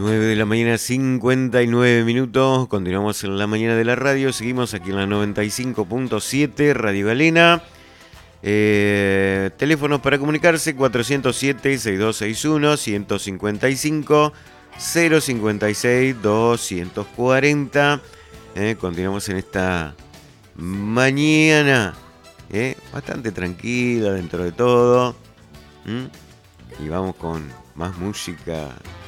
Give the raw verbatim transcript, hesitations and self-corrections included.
nueve de la mañana, cincuenta y nueve minutos. Continuamos en la mañana de la radio. Seguimos aquí en la noventa y cinco punto siete, Radio Galena. Eh, teléfonos para comunicarse: cuatrocientos siete, sesenta y dos sesenta y uno, ciento cincuenta y cinco, cero cincuenta y seis, doscientos cuarenta. Eh, continuamos en esta mañana eh, bastante tranquila dentro de todo. ¿Mm? Y vamos con más música